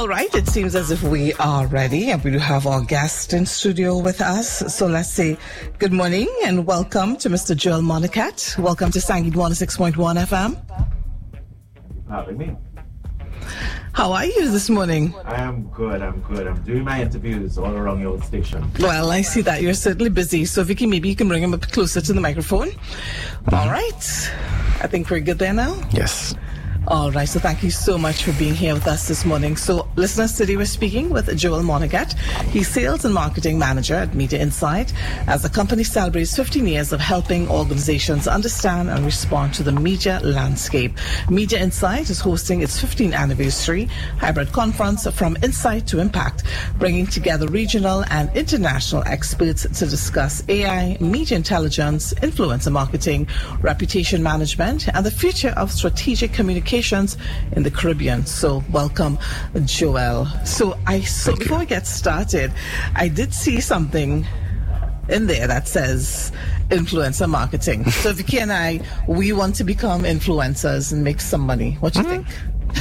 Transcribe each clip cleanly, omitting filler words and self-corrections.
All right, it seems as if we are ready and we do have our guest in studio with us. So let's say good morning and welcome to Mr. Joel Monacat. Welcome to Sangeet 106.1 FM. Having me. How are you this morning? I am good. I'm doing my interviews all around your station. Well, I see that you're certainly busy. So Vicky, maybe you can bring him a bit closer to the microphone. All right. I think we're good there now. Yes. All right, so thank you so much for being here with us this morning. So, listeners, today we're speaking with Joel Monacat. He's Sales and Marketing Manager at Media Insight, as the company celebrates 15 years of helping organizations understand and respond to the media landscape. Media Insight is hosting its 15th anniversary hybrid conference From Insight to Impact, bringing together regional and international experts to discuss AI, media intelligence, influencer marketing, reputation management, and the future of strategic communication in the Caribbean. So welcome, Joel. So before we get started, I did see something in there that says influencer marketing. So Vicky and I, we want to become influencers and make some money. What do you think?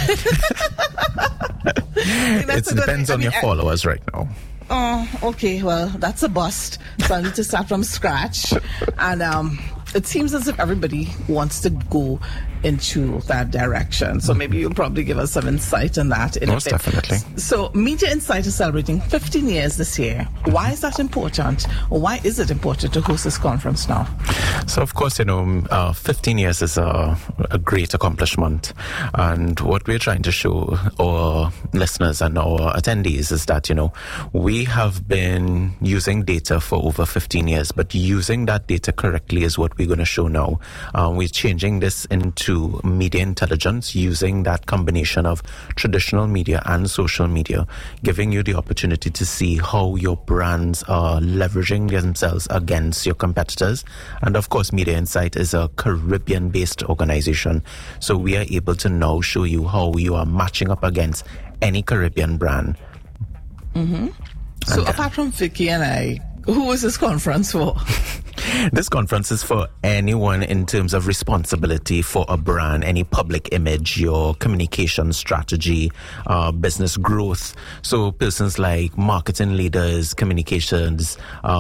It depends on your followers right now. Oh, okay. Well, that's a bust. So I need to start from scratch. And it seems as if everybody wants to go into that direction. So maybe you'll probably give us some insight on that in Most a bit. definitely. So Media Insight is celebrating 15 years this year. Why is that important? Or why is it important to host this conference now? So, of course, 15 years is a great accomplishment. And what we're trying to show our listeners and our attendees is that, we have been using data for over 15 years, but using that data correctly is what we're going to show now. We're changing this into media intelligence, using that combination of traditional media and social media, giving you the opportunity to see how your brands are leveraging themselves against your competitors. And of course, Media Insight is a Caribbean-based organization, so we are able to now show you how you are matching up against any Caribbean brand. Mm-hmm. So apart from Vicky and I, who is this conference for? This conference is for anyone in terms of responsibility for a brand, any public image, your communication strategy, business growth. So persons like marketing leaders, communications,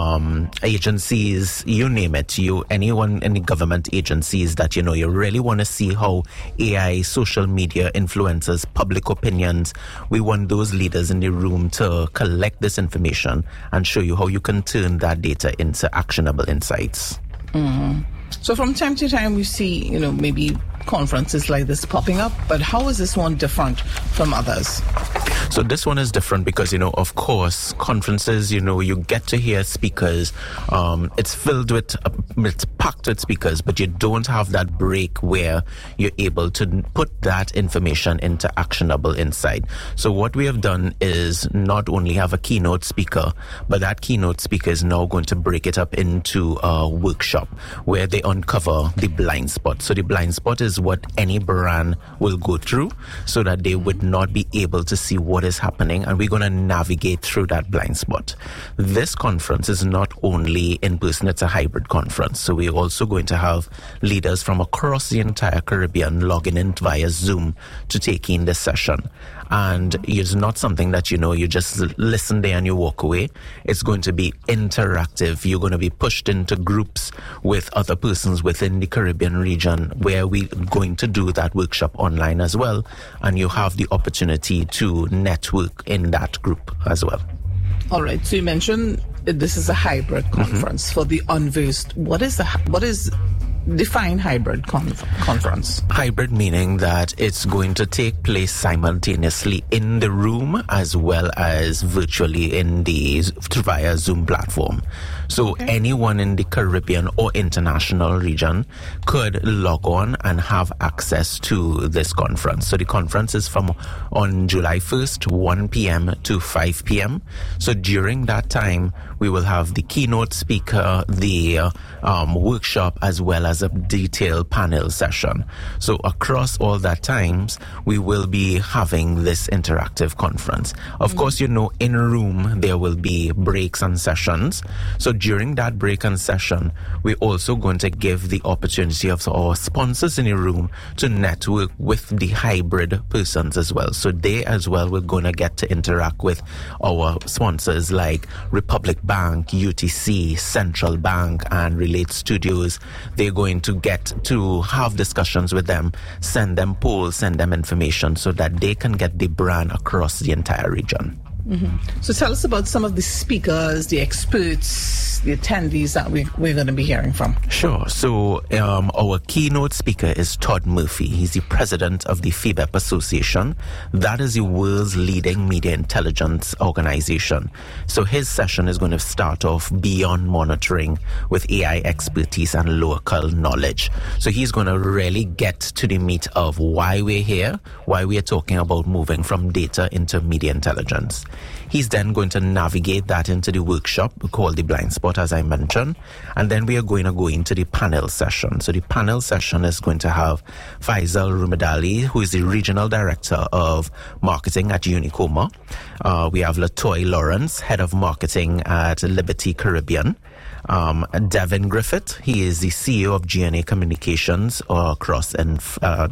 agencies, you name it, anyone, any government agencies that you really want to see how AI, social media, influencers, public opinions. We want those leaders in the room to collect this information and show you how you can turn that data into actionable insights. Mm-hmm. So from time to time we see, maybe conferences like this popping up, but how is this one different from others? So this one is different because, of course, conferences, you get to hear speakers. It's filled with, it's packed with speakers, but you don't have that break where you're able to put that information into actionable insight. So what we have done is not only have a keynote speaker, but that keynote speaker is now going to break it up into a workshop where they uncover the blind spot. So the blind spot is what any brand will go through so that they would not be able to see what is happening, and we're going to navigate through that blind spot. This conference is not only in person, it's a hybrid conference. So we're also going to have leaders from across the entire Caribbean logging in via Zoom to take in this session. And it's not something that, you just listen there and you walk away. It's going to be interactive. You're going to be pushed into groups with other persons within the Caribbean region where we're going to do that workshop online as well. And you have the opportunity to network in that group as well. All right. So you mentioned this is a hybrid conference for the unversed. What is define hybrid conference? Hybrid meaning that it's going to take place simultaneously in the room as well as virtually via Zoom platform. So anyone in the Caribbean or international region could log on and have access to this conference. So the conference is on July 1st, 1 p.m. to 5 p.m. So during that time, we will have the keynote speaker, the workshop, as well as a detailed panel session. So across all that times, we will be having this interactive conference. Of course, in room, there will be breaks and sessions. So during that break and session, we're also going to give the opportunity of our sponsors in the room to network with the hybrid persons as well. So they as well we're going to get to interact with our sponsors like Republic Bank, UTC, Central Bank, and Relate Studios. They're going to get to have discussions with them, send them polls, send them information so that they can get the brand across the entire region. Mm-hmm. So tell us about some of the speakers, the experts, the attendees that we're going to be hearing from. Sure. So our keynote speaker is Todd Murphy. He's the president of the FEBEP Association. That is the world's leading media intelligence organization. So his session is going to start off beyond monitoring with AI expertise and local knowledge. So he's going to really get to the meat of why we're here, why we're talking about moving from data into media intelligence. He's then going to navigate that into the workshop called the Blind Spot, as I mentioned. And then we are going to go into the panel session. So the panel session is going to have Faisal Rumedali, who is the Regional Director of Marketing at Unicoma. We have Latoy Lawrence, Head of Marketing at Liberty Caribbean. Devin Griffith, he is the CEO of GNA Communications across and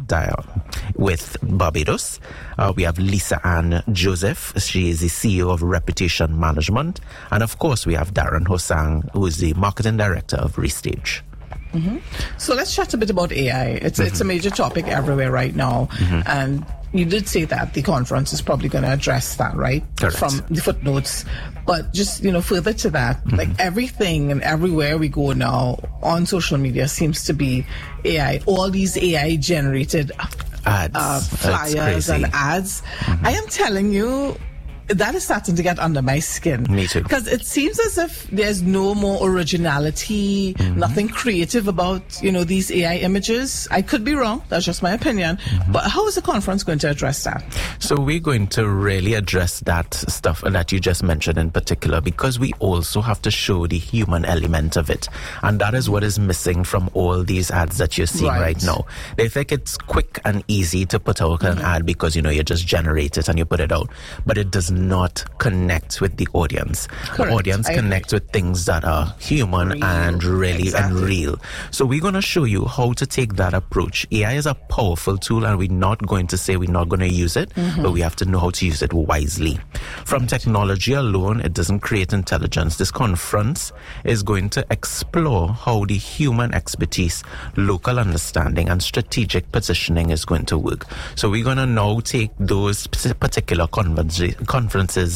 with Barbados. We have Lisa Ann Joseph, she is the CEO of Reputation Management. And of course, we have Darren Hosang, who is the Marketing Director of Restage. Mm-hmm. So let's chat a bit about AI. It's a major topic everywhere right now. And you did say that the conference is probably going to address that, right? Correct. From the footnotes. But just, further to that, like everything and everywhere we go now on social media seems to be AI. All these AI generated ads, flyers and ads. I am telling you, that is starting to get under my skin. Me too. Because it seems as if there's no more originality, nothing creative about, these AI images. I could be wrong. That's just my opinion. But how is the conference going to address that? So we're going to really address that stuff that you just mentioned in particular, because we also have to show the human element of it. And that is what is missing from all these ads that you're seeing right now. They think it's quick and easy to put out an ad because, you just generate it and you put it out. But it does not connect with the audience. Correct. The audience connects with things that are human and really and real. So we're going to show you how to take that approach. AI is a powerful tool, and we're not going to say we're not going to use it, but we have to know how to use it wisely. From technology alone, it doesn't create intelligence. This conference is going to explore how the human expertise, local understanding, and strategic positioning is going to work. So we're going to now take those particular conversations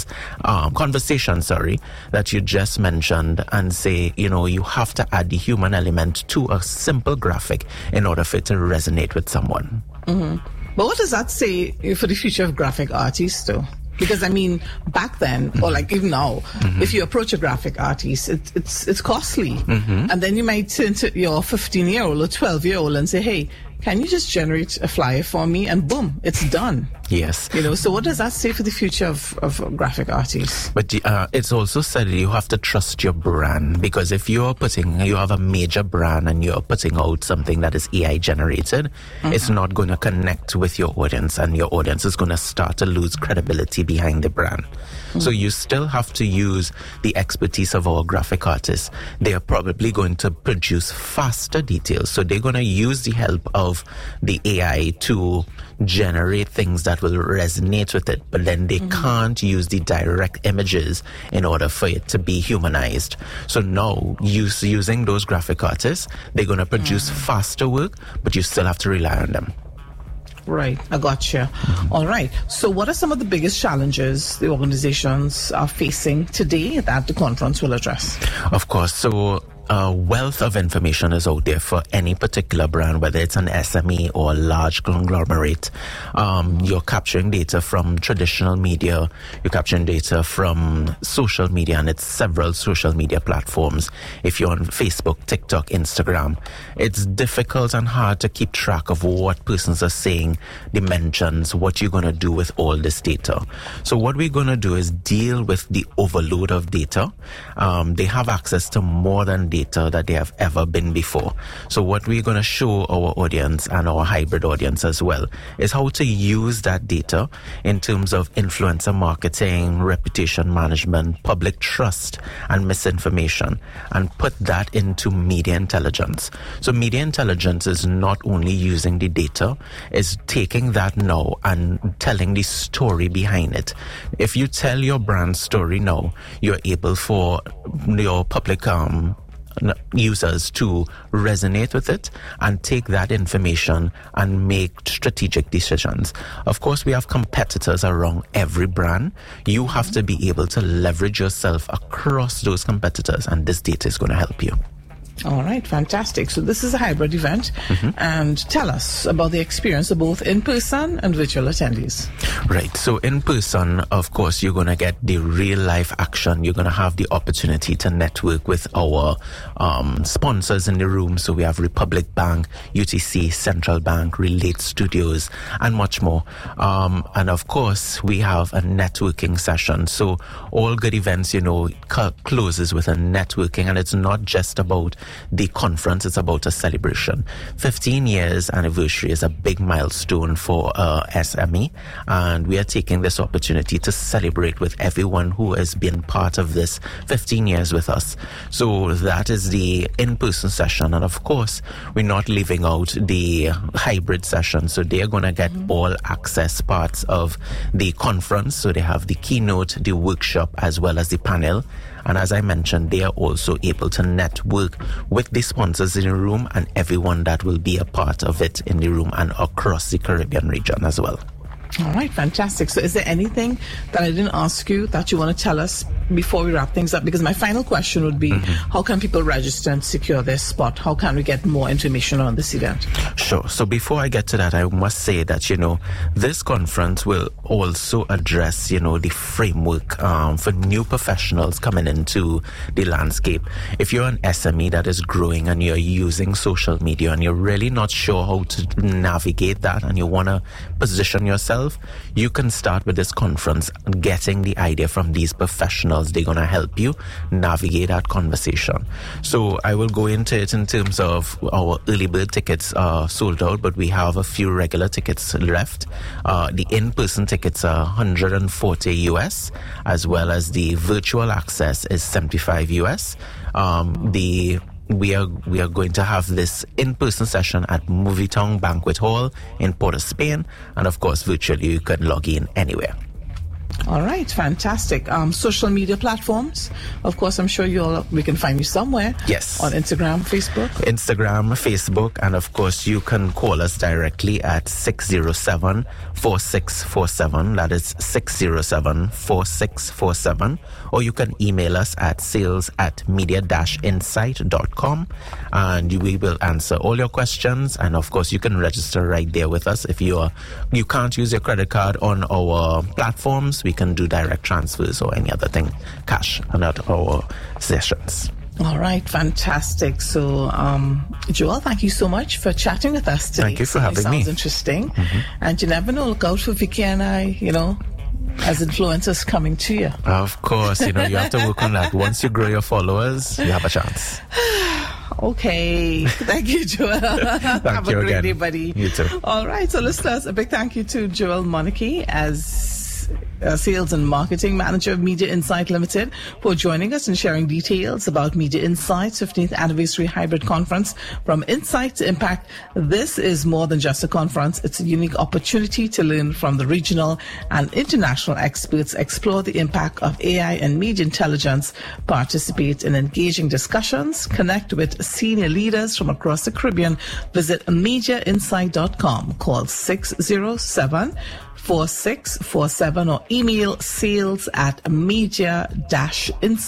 that you just mentioned and say, you have to add the human element to a simple graphic in order for it to resonate with someone. But what does that say for the future of graphic artists, though? Because back then, or like even now, if you approach a graphic artist, it's costly, and then you might turn to your 15-year-old or 12-year-old and say, "Hey, can you just generate a flyer for me?" And boom, it's done. Yes. So what does that say for the future of graphic artists? But it's also said you have to trust your brand, because if you have a major brand and you're putting out something that is AI generated, it's not going to connect with your audience, and your audience is going to start to lose credibility behind the brand. So you still have to use the expertise of our graphic artists. They are probably going to produce faster details. So they're going to use the help of the AI to generate things that will resonate with it, but then they can't use the direct images in order for it to be humanized. So now, using those graphic artists, they're going to produce faster work, but you still have to rely on them. Right, I gotcha. All right. So what are some of the biggest challenges the organizations are facing today that the conference will address? Of course. So wealth of information is out there for any particular brand, whether it's an SME or a large conglomerate. You're capturing data from traditional media, you're capturing data from social media, and it's several social media platforms. If you're on Facebook, TikTok, Instagram, it's difficult and hard to keep track of what persons are saying, dimensions, what you're going to do with all this data. So what we're going to do is deal with the overload of data. They have access to more than data that they have ever been before. So what we're going to show our audience and our hybrid audience as well is how to use that data in terms of influencer marketing, reputation management, public trust, and misinformation, and put that into media intelligence. So media intelligence is not only using the data, it's taking that now and telling the story behind it. If you tell your brand story now, you're able for your public users to resonate with it and take that information and make strategic decisions. Of course, we have competitors around every brand. You have to be able to leverage yourself across those competitors, and this data is going to help you. All right, fantastic. So this is a hybrid event, and tell us about the experience of both in-person and virtual attendees. Right. So in person, of course, you're going to get the real life action. You're going to have the opportunity to network with our sponsors in the room. So we have Republic Bank, UTC, Central Bank, Relate Studios, and much more. And of course, we have a networking session. So all good events, closes with a networking, and it's not just about the conference, it's about a celebration. 15 years anniversary is a big milestone for SME, and we are taking this opportunity to celebrate with everyone who has been part of this 15 years with us. So that is the in-person session, and of course we're not leaving out the hybrid session, so they're going to get all access parts of the conference. So they have the keynote, the workshop, as well as the panel. And as I mentioned, they are also able to network with the sponsors in the room and everyone that will be a part of it in the room and across the Caribbean region as well. All right, fantastic. So is there anything that I didn't ask you that you want to tell us before we wrap things up? Because my final question would be, how can people register and secure their spot? How can we get more information on this event? Sure. So before I get to that, I must say that, this conference will also address, the framework for new professionals coming into the landscape. If you're an SME that is growing and you're using social media and you're really not sure how to navigate that and you want to position yourself, you can start with this conference getting the idea from these professionals. They're going to help you navigate that conversation. So I will go into it in terms of our early bird tickets are sold out, but we have a few regular tickets left. The in-person tickets are $140 US, as well as the virtual access is $75 US. We are going to have this in-person session at Movietown Banquet Hall in Port of Spain, and of course virtually you can log in anywhere. All right, fantastic. Social media platforms, of course, I'm sure we can find you somewhere. Yes. On Instagram, Facebook, and of course you can call us directly at 607-4647. That is 607-4647. Or you can email us at sales@media-insight.com, and we will answer all your questions. And of course you can register right there with us. If you can't use your credit card on our platforms, we can do direct transfers or any other thing, cash, and at our sessions. All right, fantastic. So, Joel, thank you so much for chatting with us today. Thank you for having me. Sounds interesting. And you never know, look out for Vicky and I, as influencers coming to you. Of course, you have to work on that. Once you grow your followers, you have a chance. Okay. Thank you, Joel. Have a great day, buddy. You too. All right. So, listeners, a big thank you to Joel Monarchy as Sales and Marketing Manager of Media Insight Limited for joining us and sharing details about Media Insight's 15th Anniversary Hybrid Conference. From Insight to Impact, this is more than just a conference. It's a unique opportunity to learn from the regional and international experts, explore the impact of AI and media intelligence, participate in engaging discussions, connect with senior leaders from across the Caribbean. Visit mediainsight.com, call 607-4647 or email sales@media-insight.com.